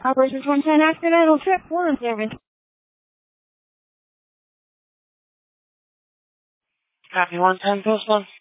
Operations 110 accidental trip, foreign service. Copy 110, Post 1.